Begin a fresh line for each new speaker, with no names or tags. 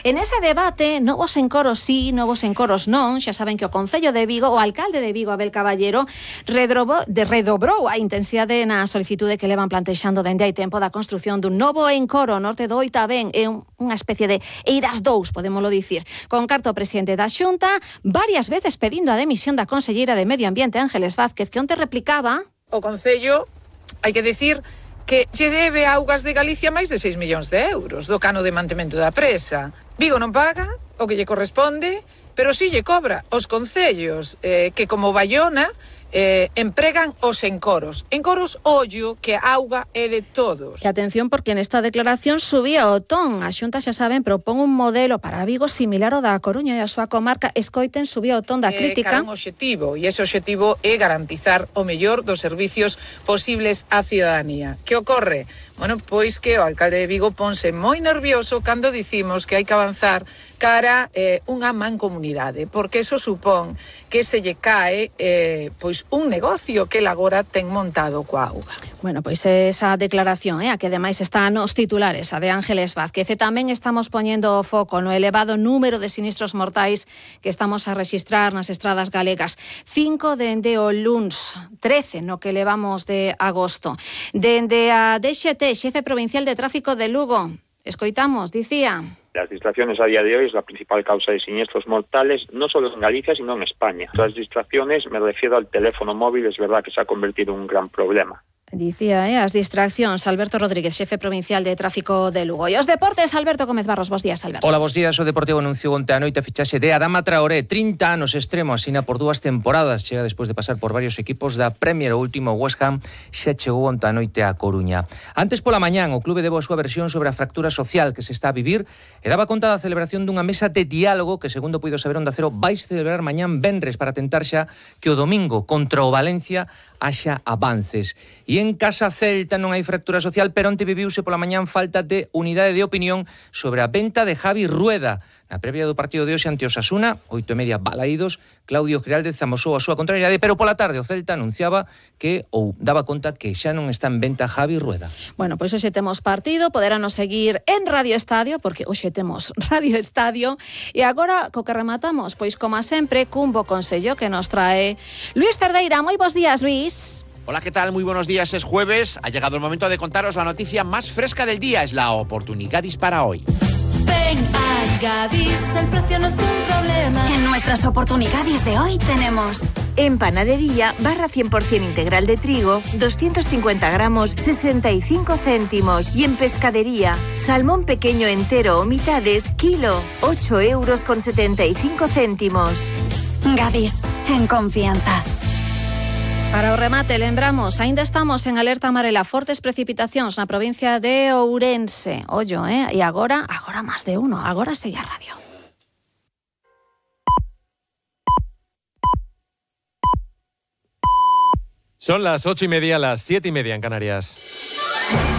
En ese debate, novos encoros sí, novos encoros non, xa saben que o Concello de Vigo, o alcalde de Vigo, Abel Caballero, redobrou a intensidade na solicitude que levan plantexando dende hai tempo da construción dun novo encoro norte do Oitavén, é unha especie de Eiras 2, podémolo dicir. Con carta o presidente da Xunta, varias veces pedindo a demisión da conselleira de Medio Ambiente, Ángeles Vázquez, que onte replicaba:
o Concello, hai que dicir que lle debe a Augas de Galicia máis de 6 millóns de euros do cano de mantemento da presa. Vigo non paga o que lle corresponde, pero si lle cobra os concellos que, como Baiona, empregan os encoros. Encoros, ollo, que a auga é de todos.
E atención, porque nesta declaración subía o ton. A Xunta, xa saben, propón un modelo para Vigo similar ao da Coruña e a súa comarca. Escoiten, subía o ton da crítica.
Cara un obxectivo, e ese obxectivo é garantizar o mellor dos servicios posibles á ciudadanía. Que ocorre? Bueno, pois que o alcalde de Vigo ponse moi nervioso cando dicimos que hai que avanzar cara unha mancomunidade, porque eso supón que se lle cae pois un negocio que el agora ten montado coa auga.
Bueno, pois esa declaración, a que ademais está nos titulares, a de Ángeles Vázquez. E tamén estamos poñendo o foco no elevado número de sinistros mortais que estamos a rexistrar nas estradas galegas. 5 dende o luns, 13 no que levamos de agosto. Dende a DXT, xefe provincial de tráfico de Lugo, escoitamos, dicía:
las distracciones a día de hoy es la principal causa de siniestros mortales, no solo en Galicia, sino en España. Las distracciones, me refiero al teléfono móvil, es verdad que se ha convertido en un gran problema.
Dicía, as distraccións. Alberto Rodríguez, xefe provincial de tráfico de Lugo. E os deportes, Alberto Gómez Barros. Bos días, Alberto.
Hola, bos días. O Deportivo anunciou onte a noite a fichaxe de Adama Traoré, 30 anos extremo, asina por 2 temporadas. Chega despois de pasar por varios equipos da Premier. O último, West Ham, xa chegou onte a noite a Coruña. Antes pola mañán, o clube deu a súa versión sobre a fractura social que se está a vivir e daba conta da celebración dunha mesa de diálogo que, segundo puido saber Onda Cero, vai celebrar mañán venres para tentar xa que o domingo contra o Valencia haxa avances. E en Casa Celta non hai fractura social, pero onte viviuse pola mañán falta de unidade de opinión sobre a venta de Javi Rueda. Na previa do partido de hoxe ante Osasuna, 8:30 balaídos, Claudio Giraldez amosou a súa contrariedade, pero pola tarde o Celta anunciaba que, ou daba conta que xa non está en venta Javi Rueda.
Bueno, pois hoxe temos partido, poderano seguir en Radio Estadio, porque hoxe temos Radio Estadio, e agora, co que rematamos, pois como sempre, cun bo consello que nos trae Luis Cerdeira. Moi bons días, Luis.
Hola, ¿qué tal? Muy buenos días, es jueves. Ha llegado el momento de contaros la noticia más fresca del día. Es la oportunidad para hoy.
Ven a Gadis, el precio no es un problema. En nuestras oportunidades de hoy tenemos:
en panadería, barra 100% integral de trigo, 250 gramos, 65 céntimos. Y en pescadería, salmón pequeño entero o mitades, kilo, 8,75 €.
Gadis, en confianza.
Para o remate, lembramos, aínda estamos en alerta amarela, fortes precipitacións na provincia de Ourense. Ollo, e agora máis de uno, agora segue a radio.
Son las 8:30, las 7:30 en Canarias.